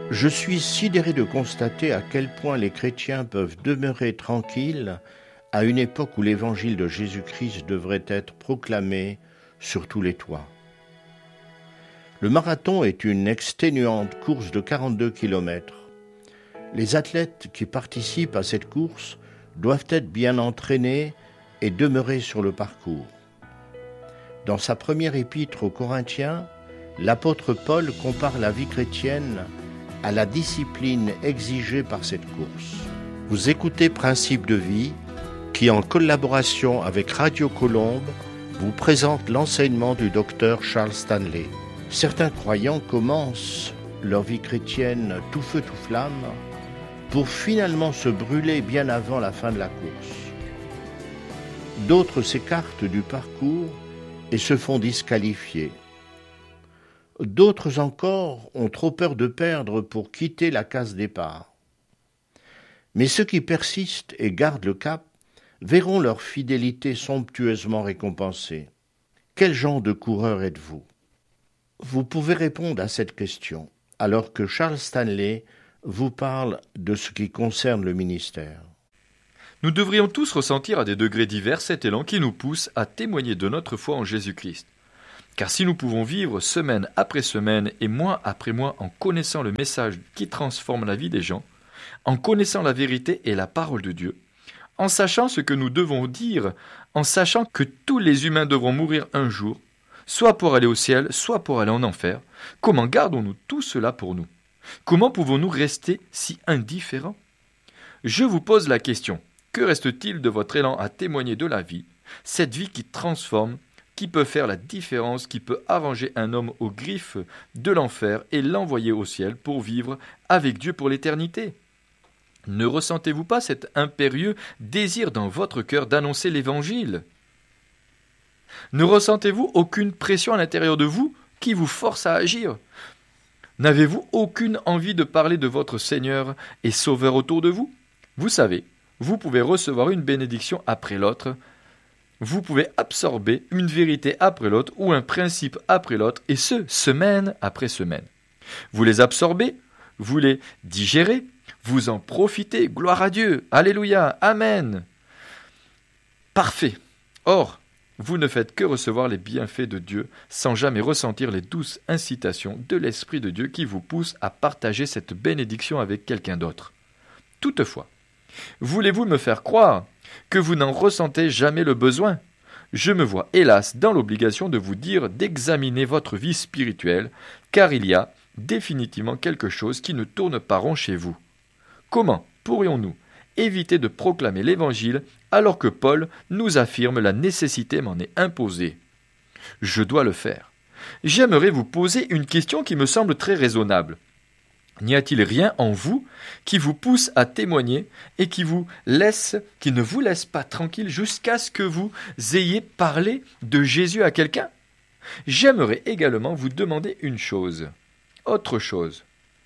Je suis sidéré de constater à quel point les chrétiens peuvent demeurer tranquilles à une époque où l'évangile de Jésus-Christ devrait être proclamé sur tous les toits. Le marathon est une exténuante course de 42 km. Les athlètes qui participent à cette course doivent être bien entraînés et demeurer sur le parcours. Dans sa première épître aux Corinthiens, l'apôtre Paul compare la vie chrétienne à la discipline exigée par cette course. Vous écoutez Principe de vie, qui en collaboration avec Radio Colombe vous présente l'enseignement du docteur Charles Stanley. Certains croyants commencent leur vie chrétienne tout feu tout flamme pour finalement se brûler bien avant la fin de la course. D'autres s'écartent du parcours et se font disqualifier. D'autres encore ont trop peur de perdre pour quitter la case départ. Mais ceux qui persistent et gardent le cap verront leur fidélité somptueusement récompensée. Quel genre de coureur êtes-vous ? Vous pouvez répondre à cette question alors que Charles Stanley vous parle de ce qui concerne le ministère. Nous devrions tous ressentir à des degrés divers cet élan qui nous pousse à témoigner de notre foi en Jésus-Christ. Car si nous pouvons vivre semaine après semaine et mois après mois en connaissant le message qui transforme la vie des gens, en connaissant la vérité et la parole de Dieu, en sachant ce que nous devons dire, en sachant que tous les humains devront mourir un jour, soit pour aller au ciel, soit pour aller en enfer, comment gardons-nous tout cela pour nous ? Comment pouvons-nous rester si indifférents ? Je vous pose la question, que reste-t-il de votre élan à témoigner de la vie, cette vie qui transforme, qui peut faire la différence, qui peut arranger un homme aux griffes de l'enfer et l'envoyer au ciel pour vivre avec Dieu pour l'éternité ? Ne ressentez-vous pas cet impérieux désir dans votre cœur d'annoncer l'Évangile ? Ne ressentez-vous aucune pression à l'intérieur de vous qui vous force à agir ? N'avez-vous aucune envie de parler de votre Seigneur et Sauveur autour de vous ? Vous savez, vous pouvez recevoir une bénédiction après l'autre. Vous pouvez absorber une vérité après l'autre ou un principe après l'autre, et ce, semaine après semaine. Vous les absorbez, vous les digérez, vous en profitez, gloire à Dieu, alléluia, amen. Parfait. Or, vous ne faites que recevoir les bienfaits de Dieu sans jamais ressentir les douces incitations de l'Esprit de Dieu qui vous pousse à partager cette bénédiction avec quelqu'un d'autre. Toutefois, voulez-vous me faire croire que vous n'en ressentez jamais le besoin ? Je me vois hélas dans l'obligation de vous dire d'examiner votre vie spirituelle, car il y a définitivement quelque chose qui ne tourne pas rond chez vous. Comment pourrions-nous éviter de proclamer l'Évangile alors que Paul nous affirme la nécessité m'en est imposée ? Je dois le faire. J'aimerais vous poser une question qui me semble très raisonnable. N'y a-t-il rien en vous qui vous pousse à témoigner et qui ne vous laisse pas tranquille jusqu'à ce que vous ayez parlé de Jésus à quelqu'un ? J'aimerais également vous demander une chose. Autre chose.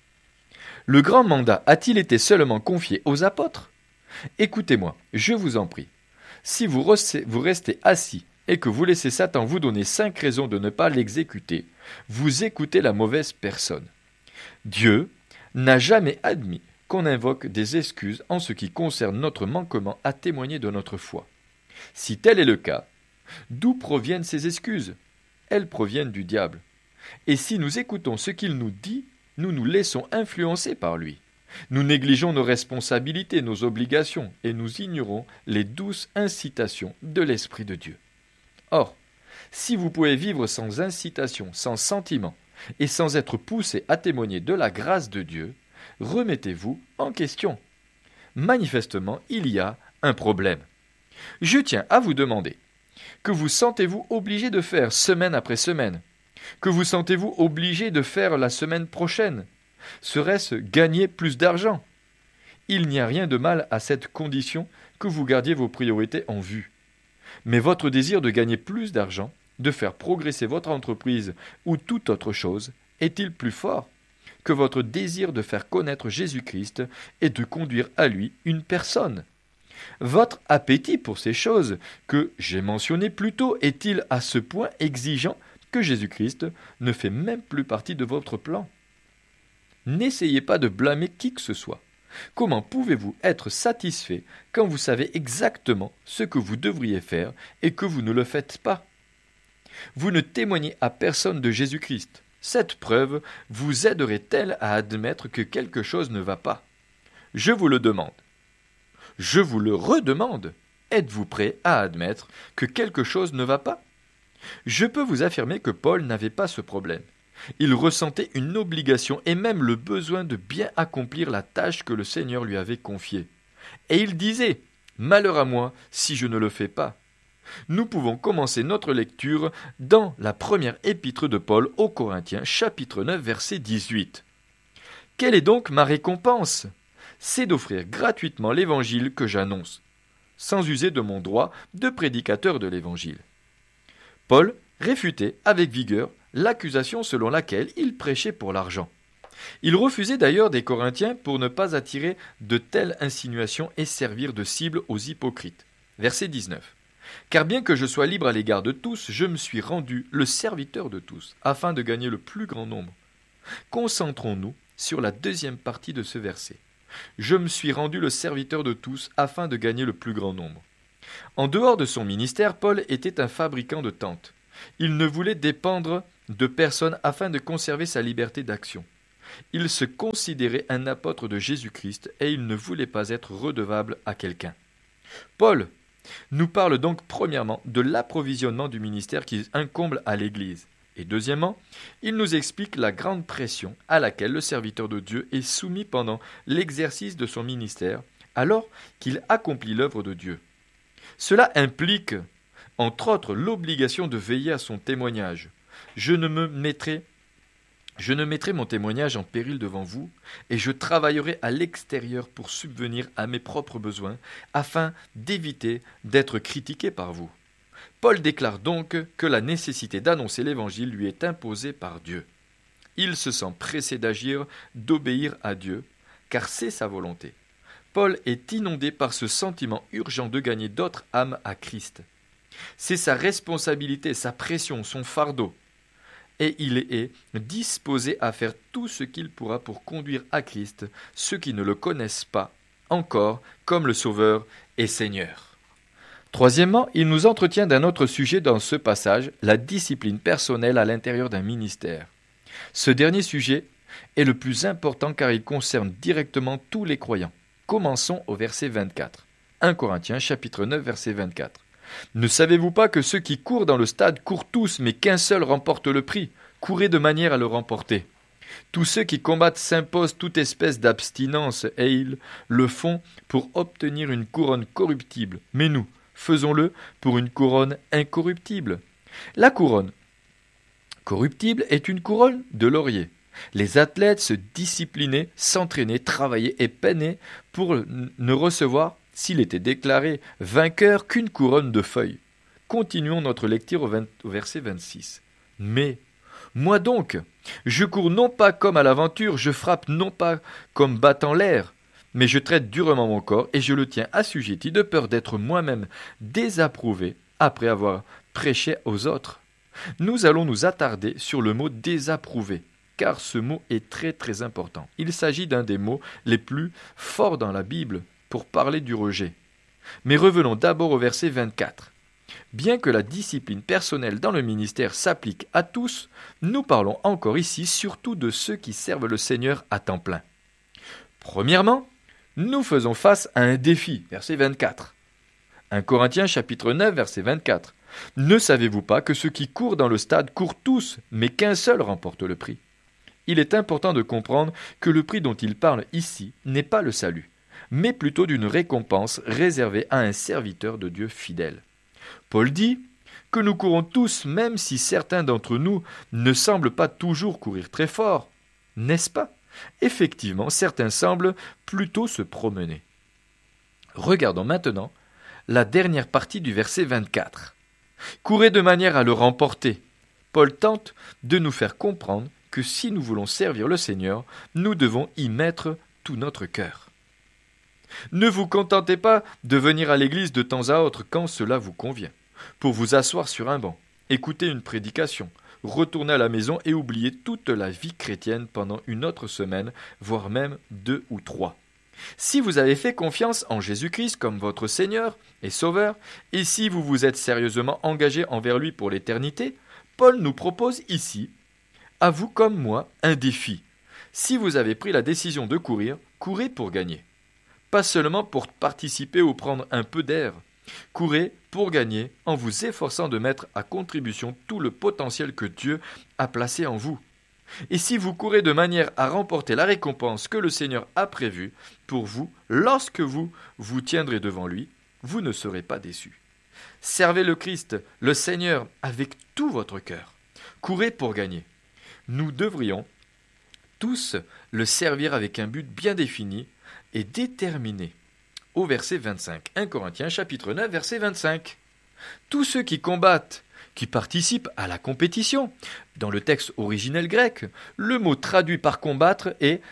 Le grand mandat a-t-il été seulement confié aux apôtres ? Écoutez-moi, je vous en prie. Si vous restez assis et que vous laissez Satan vous donner 5 raisons de ne pas l'exécuter, vous écoutez la mauvaise personne. Dieu n'a jamais admis qu'on invoque des excuses en ce qui concerne notre manquement à témoigner de notre foi. Si tel est le cas, d'où proviennent ces excuses ? Elles proviennent du diable. Et si nous écoutons ce qu'il nous dit, nous nous laissons influencer par lui. Nous négligeons nos responsabilités, nos obligations, et nous ignorons les douces incitations de l'Esprit de Dieu. Or, si vous pouvez vivre sans incitation, sans sentiment, et sans être poussé à témoigner de la grâce de Dieu, remettez-vous en question. Manifestement, il y a un problème. Je tiens à vous demander, que vous sentez-vous obligé de faire semaine après semaine ? Que vous sentez-vous obligé de faire la semaine prochaine ? Serait-ce gagner plus d'argent ? Il n'y a rien de mal à cette condition que vous gardiez vos priorités en vue. Mais votre désir de gagner plus d'argent, de faire progresser votre entreprise ou toute autre chose, est-il plus fort que votre désir de faire connaître Jésus-Christ et de conduire à lui une personne ? Votre appétit pour ces choses que j'ai mentionnées plus tôt est-il à ce point exigeant que Jésus-Christ ne fait même plus partie de votre plan ? N'essayez pas de blâmer qui que ce soit. Comment pouvez-vous être satisfait quand vous savez exactement ce que vous devriez faire et que vous ne le faites pas? Vous ne témoignez à personne de Jésus-Christ. Cette preuve vous aiderait-elle à admettre que quelque chose ne va pas? Je vous le demande. Je vous le redemande. Êtes-vous prêt à admettre que quelque chose ne va pas? Je peux vous affirmer que Paul n'avait pas ce problème. Il ressentait une obligation et même le besoin de bien accomplir la tâche que le Seigneur lui avait confiée. Et il disait « Malheur à moi si je ne le fais pas ». Nous pouvons commencer notre lecture dans la première épître de Paul aux Corinthiens, chapitre 9, verset 18. « Quelle est donc ma récompense? C'est d'offrir gratuitement l'évangile que j'annonce, sans user de mon droit de prédicateur de l'évangile. » Paul réfutait avec vigueur l'accusation selon laquelle il prêchait pour l'argent. Il refusait d'ailleurs des Corinthiens pour ne pas attirer de telles insinuations et servir de cible aux hypocrites. Verset 19. « Car bien que je sois libre à l'égard de tous, je me suis rendu le serviteur de tous, afin de gagner le plus grand nombre. » Concentrons-nous sur la deuxième partie de ce verset. « Je me suis rendu le serviteur de tous, afin de gagner le plus grand nombre. » En dehors de son ministère, Paul était un fabricant de tentes. Il ne voulait dépendre de personne afin de conserver sa liberté d'action. Il se considérait un apôtre de Jésus-Christ et il ne voulait pas être redevable à quelqu'un. Paul nous parle donc premièrement de l'approvisionnement du ministère qui incombe à l'Église. Et deuxièmement, il nous explique la grande pression à laquelle le serviteur de Dieu est soumis pendant l'exercice de son ministère, alors qu'il accomplit l'œuvre de Dieu. Cela implique, entre autres, l'obligation de veiller à son témoignage. Je ne mettrai mon témoignage en péril devant vous, et je travaillerai à l'extérieur pour subvenir à mes propres besoins, afin d'éviter d'être critiqué par vous. Paul déclare donc que la nécessité d'annoncer l'Évangile lui est imposée par Dieu. Il se sent pressé d'agir, d'obéir à Dieu, car c'est sa volonté. Paul est inondé par ce sentiment urgent de gagner d'autres âmes à Christ. C'est sa responsabilité, sa pression, son fardeau. Et il est disposé à faire tout ce qu'il pourra pour conduire à Christ ceux qui ne le connaissent pas encore comme le Sauveur et Seigneur. Troisièmement, il nous entretient d'un autre sujet dans ce passage, la discipline personnelle à l'intérieur d'un ministère. Ce dernier sujet est le plus important car il concerne directement tous les croyants. Commençons au verset 24. 1 Corinthiens chapitre 9 verset 24. Ne savez-vous pas que ceux qui courent dans le stade courent tous, mais qu'un seul remporte le prix? Courez de manière à le remporter. Tous ceux qui combattent s'imposent toute espèce d'abstinence, et ils le font pour obtenir une couronne corruptible. Mais nous, faisons-le pour une couronne incorruptible. La couronne corruptible est une couronne de laurier. Les athlètes se disciplinaient, s'entraînaient, travaillaient et peinaient pour ne recevoir, s'il était déclaré vainqueur, qu'une couronne de feuilles. Continuons notre lecture au verset 26. Mais, moi donc, je cours non pas comme à l'aventure, je frappe non pas comme battant l'air, mais je traite durement mon corps et je le tiens assujetti de peur d'être moi-même désapprouvé après avoir prêché aux autres. Nous allons nous attarder sur le mot désapprouvé, car ce mot est très très important. Il s'agit d'un des mots les plus forts dans la Bible pour parler du rejet. Mais revenons d'abord au verset 24. Bien que la discipline personnelle dans le ministère s'applique à tous, nous parlons encore ici surtout de ceux qui servent le Seigneur à temps plein. Premièrement, nous faisons face à un défi, verset 24. 1 Corinthiens chapitre 9, verset 24. Ne savez-vous pas que ceux qui courent dans le stade courent tous, mais qu'un seul remporte le prix? Il est important de comprendre que le prix dont il parle ici n'est pas le salut, mais plutôt d'une récompense réservée à un serviteur de Dieu fidèle. Paul dit que nous courons tous, même si certains d'entre nous ne semblent pas toujours courir très fort. N'est-ce pas? Effectivement, certains semblent plutôt se promener. Regardons maintenant la dernière partie du verset 24. Courez de manière à le remporter. Paul tente de nous faire comprendre que si nous voulons servir le Seigneur, nous devons y mettre tout notre cœur. Ne vous contentez pas de venir à l'église de temps à autre quand cela vous convient, pour vous asseoir sur un banc, écouter une prédication, retourner à la maison et oublier toute la vie chrétienne pendant une autre semaine, voire même 2 ou 3. Si vous avez fait confiance en Jésus-Christ comme votre Seigneur et Sauveur, et si vous vous êtes sérieusement engagé envers lui pour l'éternité, Paul nous propose ici, à vous comme moi, un défi. Si vous avez pris la décision de courir, courez pour gagner. Pas seulement pour participer ou prendre un peu d'air. Courez pour gagner en vous efforçant de mettre à contribution tout le potentiel que Dieu a placé en vous. Et si vous courez de manière à remporter la récompense que le Seigneur a prévue pour vous, lorsque vous vous tiendrez devant lui, vous ne serez pas déçus. Servez le Christ, le Seigneur, avec tout votre cœur. Courez pour gagner. Nous devrions tous le servir avec un but bien défini et déterminé. Au verset 25, 1 Corinthiens chapitre 9, verset 25. Tous ceux qui combattent, qui participent à la compétition. Dans le texte originel grec, le mot traduit par combattre est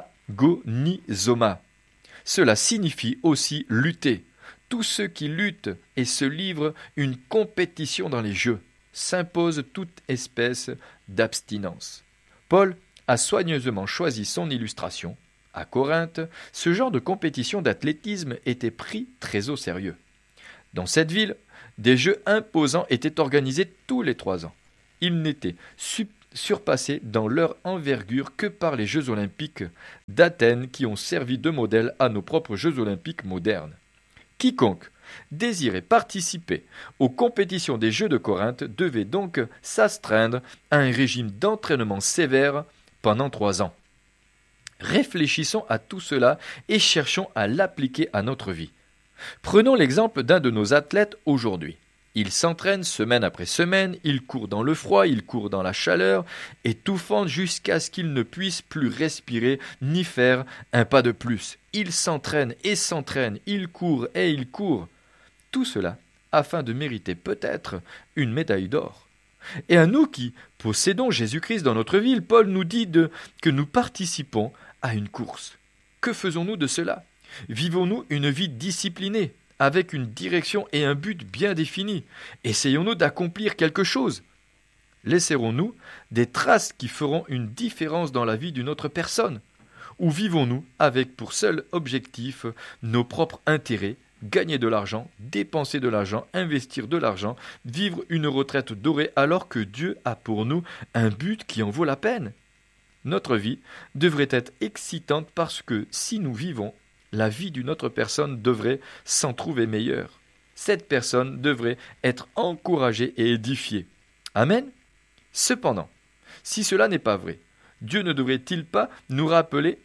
agonizoma. Cela signifie aussi lutter. Tous ceux qui luttent et se livrent une compétition dans les jeux s'imposent toute espèce d'abstinence. Paul a soigneusement choisi son illustration. À Corinthe, ce genre de compétition d'athlétisme était pris très au sérieux. Dans cette ville, des jeux imposants étaient organisés tous les 3 ans. Ils n'étaient surpassés dans leur envergure que par les Jeux olympiques d'Athènes qui ont servi de modèle à nos propres Jeux olympiques modernes. Quiconque désirait participer aux compétitions des Jeux de Corinthe devait donc s'astreindre à un régime d'entraînement sévère pendant 3 ans. Réfléchissons à tout cela et cherchons à l'appliquer à notre vie. Prenons l'exemple d'un de nos athlètes aujourd'hui. Il s'entraîne semaine après semaine, il court dans le froid, il court dans la chaleur, étouffant jusqu'à ce qu'il ne puisse plus respirer ni faire un pas de plus. Il s'entraîne, il court et il court. Tout cela afin de mériter peut-être une médaille d'or. Et à nous qui possédons Jésus-Christ dans notre ville, Paul nous dit que nous participons à une course. Que faisons-nous de cela ? Vivons-nous une vie disciplinée, avec une direction et un but bien définis ? Essayons-nous d'accomplir quelque chose ? Laisserons-nous des traces qui feront une différence dans la vie d'une autre personne ? Ou vivons-nous avec pour seul objectif nos propres intérêts, gagner de l'argent, dépenser de l'argent, investir de l'argent, vivre une retraite dorée alors que Dieu a pour nous un but qui en vaut la peine ? Notre vie devrait être excitante parce que si nous vivons, la vie d'une autre personne devrait s'en trouver meilleure. Cette personne devrait être encouragée et édifiée. Amen. Cependant, si cela n'est pas vrai, Dieu ne devrait-il pas nous rappeler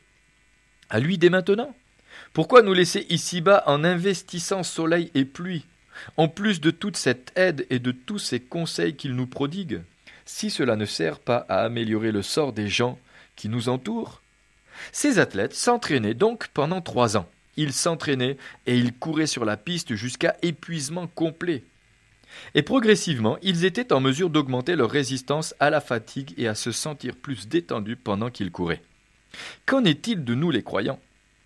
à lui dès maintenant ? Pourquoi nous laisser ici-bas en investissant soleil et pluie, en plus de toute cette aide et de tous ces conseils qu'il nous prodigue, si cela ne sert pas à améliorer le sort des gens qui nous entourent ? Ces athlètes s'entraînaient donc pendant 3 ans. Ils s'entraînaient et ils couraient sur la piste jusqu'à épuisement complet. Et progressivement, ils étaient en mesure d'augmenter leur résistance à la fatigue et à se sentir plus détendus pendant qu'ils couraient. Qu'en est-il de nous les croyants ?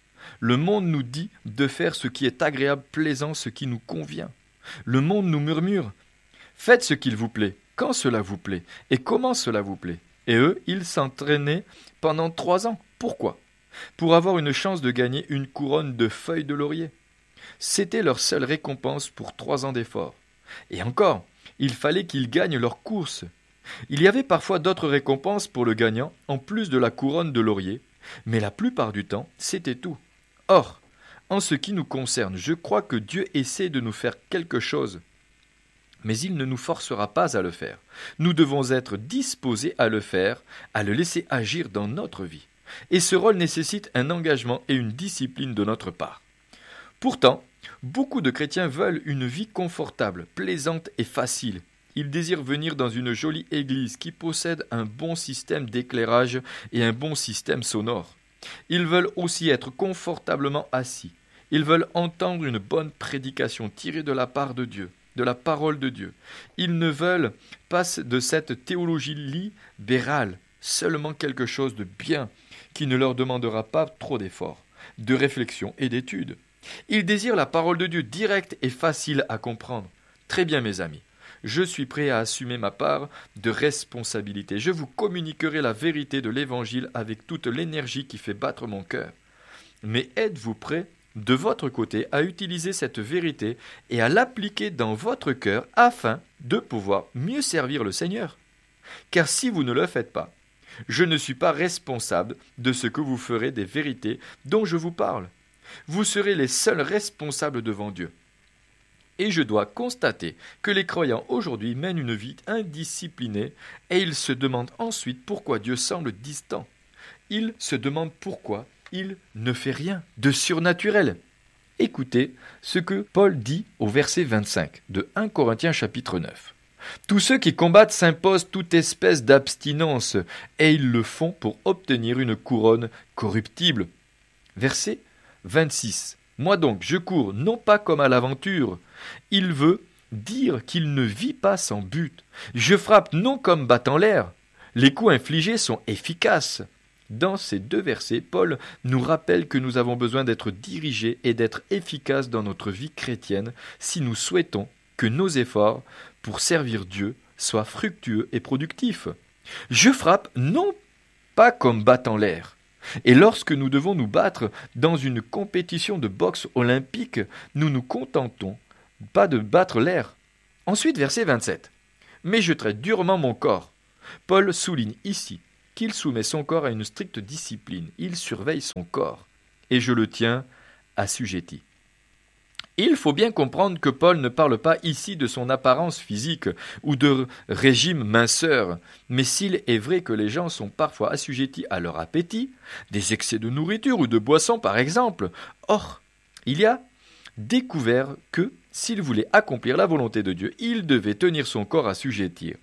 Le monde nous dit de faire ce qui est agréable, plaisant, ce qui nous convient. Le monde nous murmure « Faites ce qu'il vous plaît, quand cela vous plaît, et comment cela vous plaît ». Et eux, ils s'entraînaient pendant 3 ans. Pourquoi ? Pour avoir une chance de gagner une couronne de feuilles de laurier. C'était leur seule récompense pour 3 ans d'efforts. Et encore, il fallait qu'ils gagnent leur course. Il y avait parfois d'autres récompenses pour le gagnant, en plus de la couronne de laurier, mais la plupart du temps, c'était tout. Or, en ce qui nous concerne, je crois que Dieu essaie de nous faire quelque chose. Mais il ne nous forcera pas à le faire. Nous devons être disposés à le faire, à le laisser agir dans notre vie. Et ce rôle nécessite un engagement et une discipline de notre part. Pourtant, beaucoup de chrétiens veulent une vie confortable, plaisante et facile. Ils désirent venir dans une jolie église qui possède un bon système d'éclairage et un bon système sonore. Ils veulent aussi être confortablement assis. Ils veulent entendre une bonne prédication tirée de la part de Dieu, de la parole de Dieu. Ils ne veulent pas de cette théologie libérale, seulement quelque chose de bien qui ne leur demandera pas trop d'efforts, de réflexion et d'études. Ils désirent la parole de Dieu directe et facile à comprendre. Très bien, mes amis. je suis prêt à assumer ma part de responsabilité. Je vous communiquerai la vérité de l'Évangile avec toute l'énergie qui fait battre mon cœur. Mais êtes-vous prêt, de votre côté, à utiliser cette vérité et à l'appliquer dans votre cœur afin de pouvoir mieux servir le Seigneur? Car si vous ne le faites pas, je ne suis pas responsable de ce que vous ferez des vérités dont je vous parle. Vous serez les seuls responsables devant Dieu. Et je dois constater que les croyants aujourd'hui mènent une vie indisciplinée et ils se demandent ensuite pourquoi Dieu semble distant. Ils se demandent pourquoi il ne fait rien de surnaturel. Écoutez ce que Paul dit au verset 25 de 1 Corinthiens chapitre 9. Tous ceux qui combattent s'imposent toute espèce d'abstinence, et ils le font pour obtenir une couronne corruptible. Verset 26. Moi donc, je cours non pas comme à l'aventure. Il veut dire qu'il ne vit pas sans but. Je frappe non comme battant l'air. Les coups infligés sont efficaces. Dans ces deux versets, Paul nous rappelle que nous avons besoin d'être dirigés et d'être efficaces dans notre vie chrétienne si nous souhaitons que nos efforts pour servir Dieu soient fructueux et productifs. Je frappe non pas comme battant l'air. Et lorsque nous devons nous battre dans une compétition de boxe olympique, nous nous contentons pas de battre l'air. Ensuite, verset 27. Mais je traite durement mon corps. Paul souligne ici qu'il soumet son corps à une stricte discipline. Il surveille son corps. Et je le tiens assujetti. Il faut bien comprendre que Paul ne parle pas ici de son apparence physique ou de régime minceur, mais s'il est vrai que les gens sont parfois assujettis à leur appétit, des excès de nourriture ou de boisson par exemple, or, il a découvert que, s'il voulait accomplir la volonté de Dieu, il devait tenir son corps assujetti.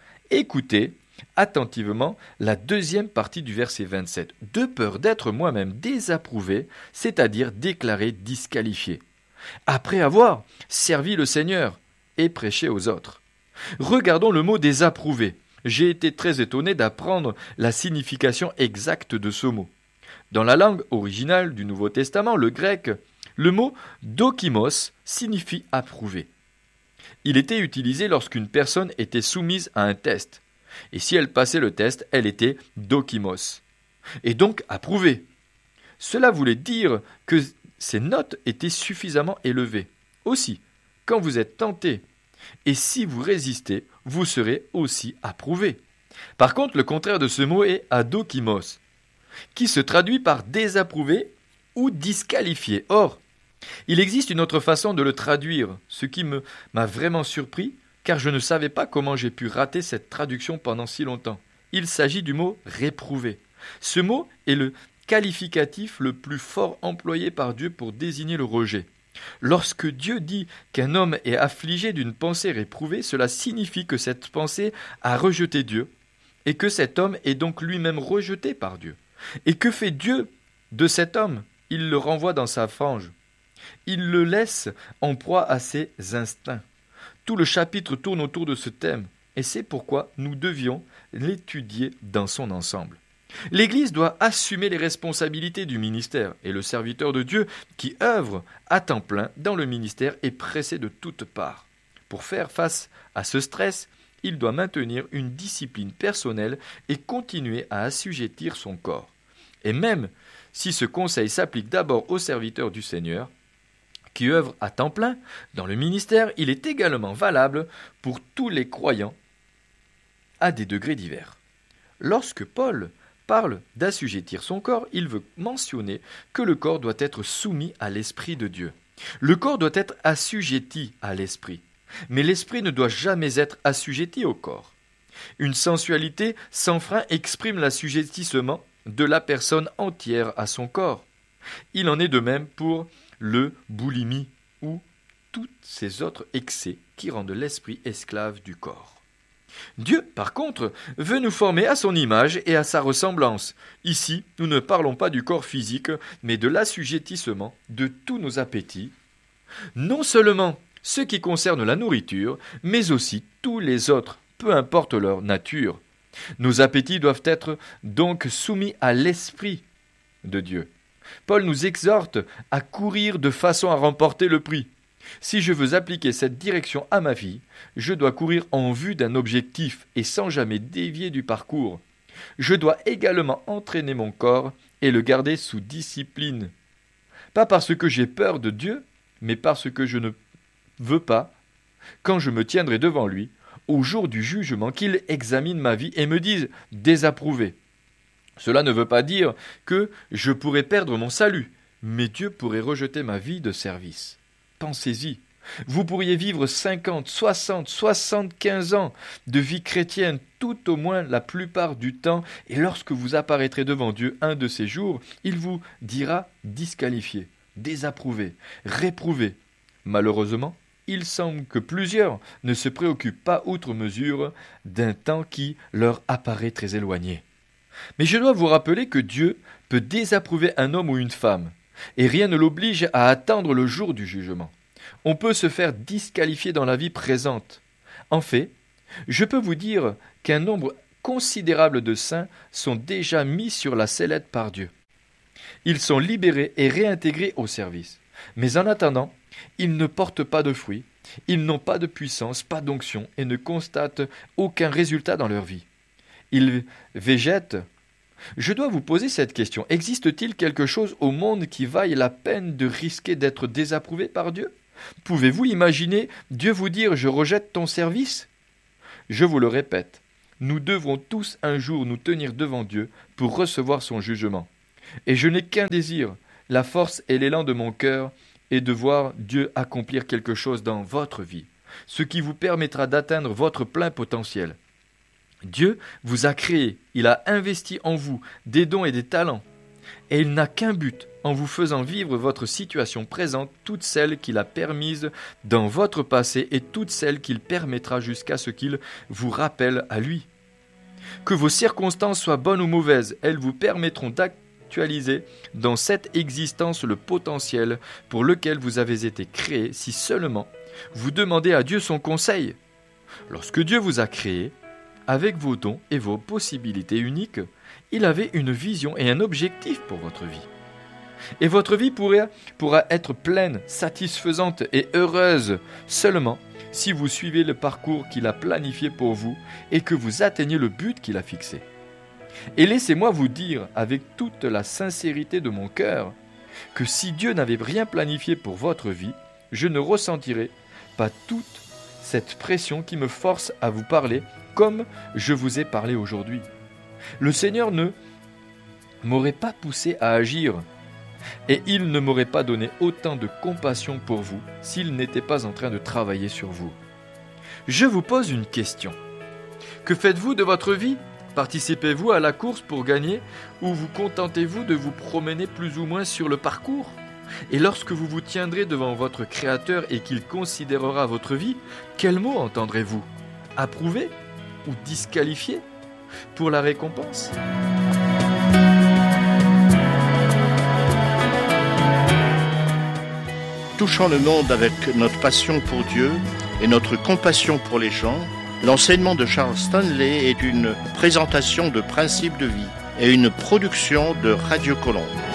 Écoutez attentivement la deuxième partie du verset 27. De peur d'être moi-même désapprouvé, c'est-à-dire déclaré disqualifié, après avoir servi le Seigneur et prêché aux autres. Regardons le mot désapprouvé. J'ai été très étonné d'apprendre la signification exacte de ce mot. Dans la langue originale du Nouveau Testament, le grec, le mot dokimos signifie approuvé. Il était utilisé lorsqu'une personne était soumise à un test. Et si elle passait le test, elle était dokimos. Et donc approuvée. Cela voulait dire que ces notes étaient suffisamment élevées. Aussi, quand vous êtes tenté, et si vous résistez, vous serez aussi approuvé. Par contre, le contraire de ce mot est adokimos, qui se traduit par désapprouvé ou disqualifié. Or, il existe une autre façon de le traduire, ce qui m'a vraiment surpris, car je ne savais pas comment j'ai pu rater cette traduction pendant si longtemps. Il s'agit du mot réprouvé. Ce mot est le qualificatif le plus fort employé par Dieu pour désigner le rejet. Lorsque Dieu dit qu'un homme est affligé d'une pensée réprouvée, cela signifie que cette pensée a rejeté Dieu et que cet homme est donc lui-même rejeté par Dieu. Et que fait Dieu de cet homme? Il le renvoie dans sa fange. Il le laisse en proie à ses instincts. Tout le chapitre tourne autour de ce thème et c'est pourquoi nous devions l'étudier dans son ensemble. L'Église doit assumer les responsabilités du ministère et le serviteur de Dieu qui œuvre à temps plein dans le ministère est pressé de toutes parts. Pour faire face à ce stress, il doit maintenir une discipline personnelle et continuer à assujettir son corps. Et même si ce conseil s'applique d'abord aux serviteurs du Seigneur, qui œuvrent à temps plein dans le ministère, il est également valable pour tous les croyants à des degrés divers. Lorsque Paul parle d'assujettir son corps, il veut mentionner que le corps doit être soumis à l'Esprit de Dieu. Le corps doit être assujetti à l'Esprit, mais l'Esprit ne doit jamais être assujetti au corps. Une sensualité sans frein exprime l'assujettissement de la personne entière à son corps. Il en est de même pour le boulimie ou tous ces autres excès qui rendent l'esprit esclave du corps. Dieu, par contre, veut nous former à son image et à sa ressemblance. Ici, nous ne parlons pas du corps physique, mais de l'assujettissement de tous nos appétits, non seulement ce qui concerne la nourriture, mais aussi tous les autres, peu importe leur nature. Nos appétits doivent être donc soumis à l'Esprit de Dieu. Paul nous exhorte à courir de façon à remporter le prix. Si je veux appliquer cette direction à ma vie, je dois courir en vue d'un objectif et sans jamais dévier du parcours. Je dois également entraîner mon corps et le garder sous discipline. Pas parce que j'ai peur de Dieu, mais parce que je ne veux pas, quand je me tiendrai devant lui, au jour du jugement, qu'il examine ma vie et me dise « désapprouvé ». Cela ne veut pas dire que je pourrais perdre mon salut, mais Dieu pourrait rejeter ma vie de service. Pensez-y. Vous pourriez vivre 50, 60, 75 ans de vie chrétienne, tout au moins la plupart du temps, et lorsque vous apparaîtrez devant Dieu un de ces jours, il vous dira disqualifié, désapprouvé, réprouvé. Malheureusement, il semble que plusieurs ne se préoccupent pas outre mesure d'un temps qui leur apparaît très éloigné. Mais je dois vous rappeler que Dieu peut désapprouver un homme ou une femme, et rien ne l'oblige à attendre le jour du jugement. On peut se faire disqualifier dans la vie présente. En fait, je peux vous dire qu'un nombre considérable de saints sont déjà mis sur la sellette par Dieu. Ils sont libérés et réintégrés au service. Mais en attendant, ils ne portent pas de fruits, ils n'ont pas de puissance, pas d'onction et ne constatent aucun résultat dans leur vie. Ils végètent. Je dois vous poser cette question. Existe-t-il quelque chose au monde qui vaille la peine de risquer d'être désapprouvé par Dieu ? Pouvez-vous imaginer Dieu vous dire « Je rejette ton service » ? Je vous le répète, nous devrons tous un jour nous tenir devant Dieu pour recevoir son jugement. Et je n'ai qu'un désir, la force et l'élan de mon cœur est de voir Dieu accomplir quelque chose dans votre vie, ce qui vous permettra d'atteindre votre plein potentiel. Dieu vous a créé, il a investi en vous des dons et des talents, et il n'a qu'un but, en vous faisant vivre votre situation présente, toutes celles qu'il a permises dans votre passé et toutes celles qu'il permettra jusqu'à ce qu'il vous rappelle à lui. Que vos circonstances soient bonnes ou mauvaises, elles vous permettront d'actualiser dans cette existence le potentiel pour lequel vous avez été créé si seulement vous demandez à Dieu son conseil. Lorsque Dieu vous a créé, avec vos dons et vos possibilités uniques, il avait une vision et un objectif pour votre vie. Et votre vie pourra être pleine, satisfaisante et heureuse seulement si vous suivez le parcours qu'il a planifié pour vous et que vous atteignez le but qu'il a fixé. Et laissez-moi vous dire avec toute la sincérité de mon cœur que si Dieu n'avait rien planifié pour votre vie, je ne ressentirais pas toute cette pression qui me force à vous parler comme je vous ai parlé aujourd'hui. Le Seigneur ne m'aurait pas poussé à agir et il ne m'aurait pas donné autant de compassion pour vous s'il n'était pas en train de travailler sur vous. Je vous pose une question. Que faites-vous de votre vie ? Participez-vous à la course pour gagner ou vous contentez-vous de vous promener plus ou moins sur le parcours ? Et lorsque vous vous tiendrez devant votre Créateur et qu'il considérera votre vie, quel mot entendrez-vous ? Approuvé ou disqualifié pour la récompense ? Touchant le monde avec notre passion pour Dieu et notre compassion pour les gens, l'enseignement de Charles Stanley est une présentation de principes de vie et une production de Radio Colombe.